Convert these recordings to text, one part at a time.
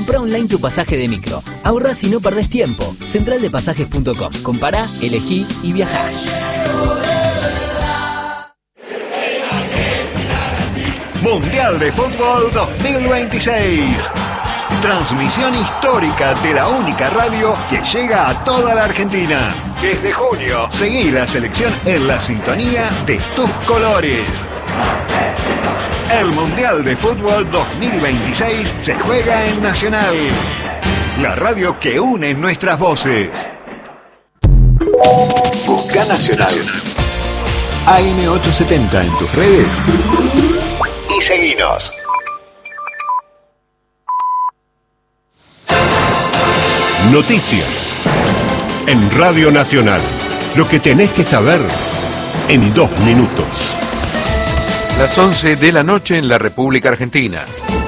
Comprá online tu pasaje de micro. Ahorrás y no perdés tiempo. Centraldepasajes.com. Compará, elegí y viajá. Mundial de Fútbol 2026. Transmisión histórica de la única radio que llega a toda la Argentina. Desde junio, seguí la selección en la sintonía de tus colores. El Mundial de Fútbol 2026 se juega en Nacional, la radio que une nuestras voces. Busca Nacional. AM870 en tus redes y seguinos. Noticias en Radio Nacional. Lo que tenés que saber en 2 minutos. Las 11 de la noche en la República Argentina.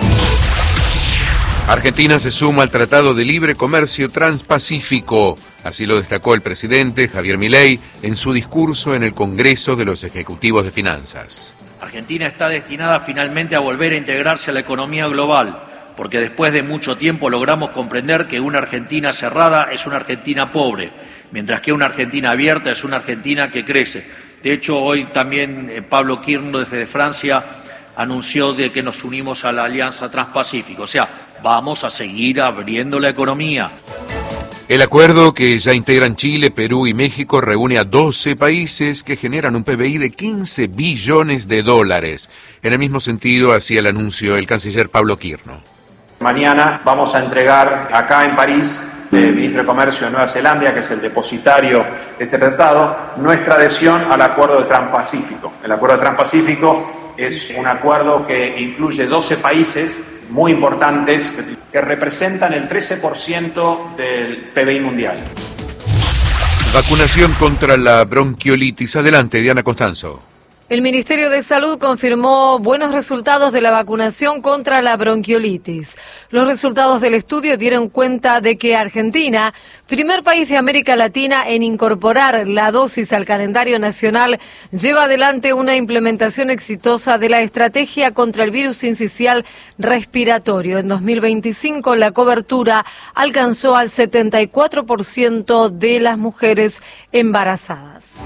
Argentina se suma al Tratado de Libre Comercio Transpacífico. Así lo destacó el presidente Javier Milei en su discurso en el Congreso de los Ejecutivos de Finanzas. Argentina está destinada finalmente a volver a integrarse a la economía global, porque después de mucho tiempo logramos comprender que una Argentina cerrada es una Argentina pobre, mientras que una Argentina abierta es una Argentina que crece. De hecho, hoy también Pablo Kirchner desde Francia anunció de que nos unimos a la Alianza Transpacífico. O sea, vamos a seguir abriendo la economía. El acuerdo que ya integran Chile, Perú y México reúne a 12 países que generan un PBI de 15 billones de dólares. En el mismo sentido hacía el anuncio el canciller Pablo Kirchner. Mañana vamos a entregar acá en París, el ministro de Comercio de Nueva Zelanda, que es el depositario de este tratado, nuestra adhesión al Acuerdo de Transpacífico. El Acuerdo de Transpacífico es un acuerdo que incluye 12 países muy importantes que representan el 13% del PBI mundial. Vacunación contra la bronquiolitis. Adelante, Diana Constanzo. El Ministerio de Salud confirmó buenos resultados de la vacunación contra la bronquiolitis. Los resultados del estudio dieron cuenta de que Argentina, primer país de América Latina en incorporar la dosis al calendario nacional, lleva adelante una implementación exitosa de la estrategia contra el virus sincicial respiratorio. En 2025 la cobertura alcanzó al 74% de las mujeres embarazadas.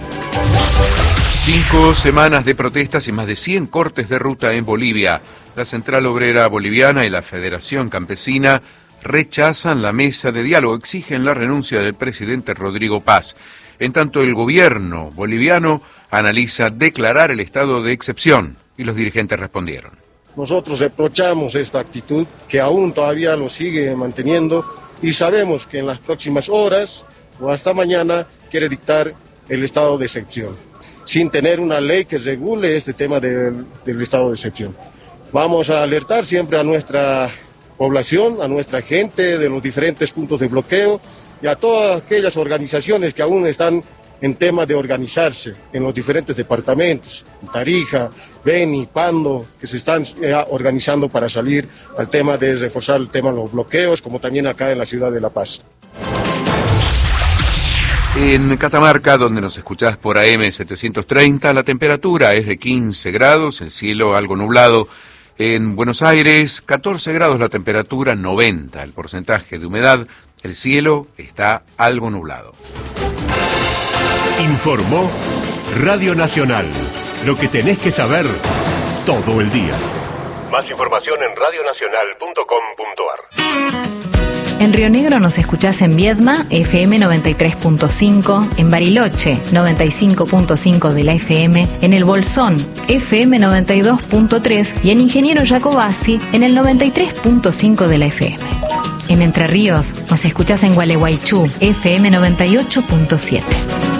5 semanas de protestas y más de 100 cortes de ruta en Bolivia. La Central Obrera Boliviana y la Federación Campesina rechazan la mesa de diálogo, exigen la renuncia del presidente Rodrigo Paz. En tanto, el gobierno boliviano analiza declarar el estado de excepción y los dirigentes respondieron. Nosotros reprochamos esta actitud que aún todavía lo sigue manteniendo y sabemos que en las próximas horas o hasta mañana quiere dictar el estado de excepción, sin tener una ley que regule este tema del estado de excepción. Vamos a alertar siempre a nuestra población, a nuestra gente de los diferentes puntos de bloqueo y a todas aquellas organizaciones que aún están en tema de organizarse en los diferentes departamentos, Tarija, Beni, Pando, que se están organizando para salir al tema de reforzar el tema de los bloqueos, como también acá en la ciudad de La Paz. En Catamarca, donde nos escuchás por AM730, la temperatura es de 15 grados, el cielo algo nublado. En Buenos Aires, 14 grados la temperatura, 90 el porcentaje de humedad, el cielo está algo nublado. Informó Radio Nacional. Lo que tenés que saber todo el día. Más información en radionacional.com.ar. En Río Negro nos escuchás en Viedma, FM 93.5, en Bariloche, 95.5 de la FM, en El Bolsón, FM 92.3 y en Ingeniero Jacobasi, en el 93.5 de la FM. En Entre Ríos nos escuchás en Gualeguaychú, FM 98.7.